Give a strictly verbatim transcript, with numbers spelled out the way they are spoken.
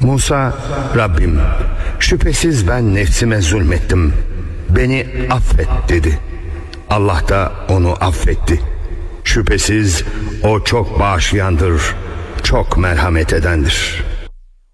Musa, Rabbim, şüphesiz ben nefsime zulmettim, beni affet dedi. Allah da onu affetti. Şüphesiz o çok bağışlayandır, çok merhamet edendir.